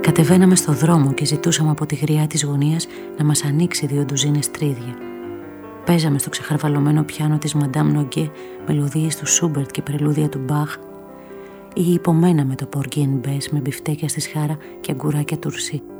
Κατεβαίναμε στο δρόμο και ζητούσαμε από τη γριά της γωνίας να μας ανοίξει 2 ντουζίνες τρίδια. Παίζαμε στο ξεχαρβαλωμένο πιάνο της Μαντάμ Νογκέ μελωδίες του Σούμπερτ και πρελούδια του Μπαχ, ή υπομέναμε το Πόργι εν Μπες με μπιφτέκια στη σχάρα και αγκουράκια τουρσί.